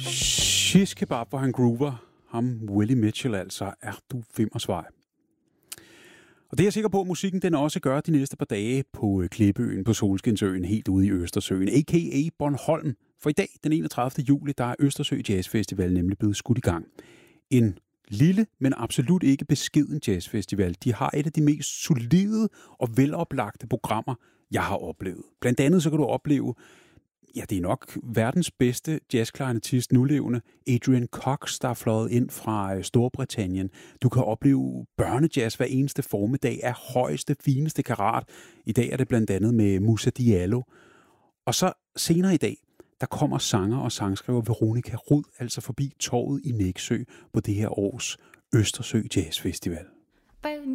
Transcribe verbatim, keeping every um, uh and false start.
Shish kebab, hvor han groover. Ham, Willie Mitchell, altså, er du Femmersvej. Og det er jeg sikker på, at musikken den også gør de næste par dage på Klippeøen, på Solskinsøen, helt ude i Østersøen, a k a. Bornholm. For i dag, den enogtredivte juli, der er Østersø Jazz Festival nemlig blevet skudt i gang. En lille, men absolut ikke beskeden jazzfestival. De har et af de mest solide og veloplagte programmer, jeg har oplevet. Blandt andet så kan du opleve, ja, det er nok verdens bedste jazzklarinettist nulevende, Adrian Cox, der er fløjet ind fra Storbritannien. Du kan opleve børnejazz hver eneste formiddag af højeste, fineste karat. I dag er det blandt andet med Moussa Diallo. Og så senere i dag, der kommer sanger og sangskriver Veronica Rud altså forbi torvet i Nexø på det her års Østersø Jazz Festival.